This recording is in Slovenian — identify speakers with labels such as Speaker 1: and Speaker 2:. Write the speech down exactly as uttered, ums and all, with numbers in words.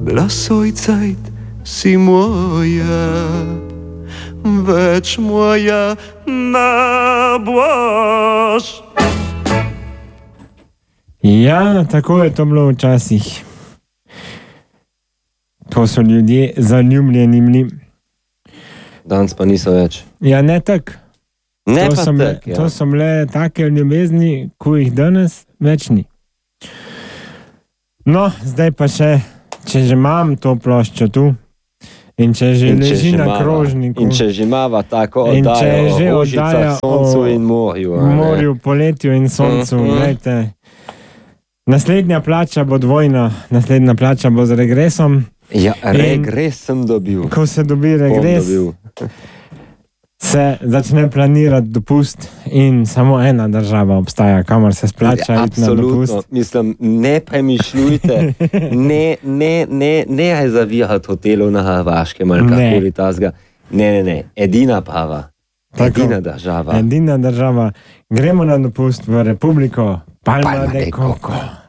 Speaker 1: Lass euch Zeit, si moja, več moja ne boš.
Speaker 2: Ja, tako je to bilo včasih. To so ljudje zaljubljeni mni.
Speaker 3: Danes pa niso več.
Speaker 2: Ja, ne tak.
Speaker 3: Ne
Speaker 2: to
Speaker 3: pa
Speaker 2: so
Speaker 3: tak,
Speaker 2: bile,
Speaker 3: ja.
Speaker 2: To so bile take ljubezni, ko jih danes več ni. No, zdaj pa še, če že imam to ploščo tu in če že
Speaker 3: In če
Speaker 2: leži
Speaker 3: že
Speaker 2: na
Speaker 3: mava-
Speaker 2: krožniku,
Speaker 3: In če že imava tako
Speaker 2: In če
Speaker 3: oddajo
Speaker 2: že
Speaker 3: o
Speaker 2: oddaja
Speaker 3: Rožicah, soncu
Speaker 2: o
Speaker 3: in morju. a ne.
Speaker 2: morju, poletju in soncu,
Speaker 3: Mhm.
Speaker 2: glejte. Naslednja plača bo dvojna, naslednja plača bo z regresom.
Speaker 3: Ja, regres sem dobil.
Speaker 2: Ko se dobi
Speaker 3: Bom
Speaker 2: regres,
Speaker 3: dobil.
Speaker 2: se začne planirati dopust in samo ena država obstaja, kamor se splača iti na
Speaker 3: Absolutno,
Speaker 2: dopust.
Speaker 3: mislim, ne premišljujte, ne, ne, ne, ne zavihati hotelov na Hrvaškem ali
Speaker 2: Ne.
Speaker 3: kakoli tasga. Ne, ne, ne, edina prava,
Speaker 2: Tako.
Speaker 3: edina država.
Speaker 2: Edina država. Gremo na dopust v Republiko Palma,
Speaker 3: Palma
Speaker 2: de
Speaker 3: de
Speaker 2: Coco.
Speaker 3: Coco.